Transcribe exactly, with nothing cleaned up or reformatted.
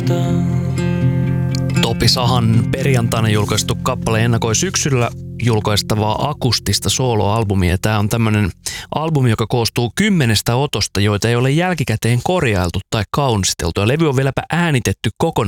Topi Sahan perjantaina julkaistu kappale ennakoi syksyllä julkaistavaa akustista soloalbumia. Tämä on tämmöinen albumi, joka koostuu kymmenestä otosta, joita ei ole jälkikäteen korjailtu tai kaunisteltu. Ja levy on vieläpä äänitetty kokonaan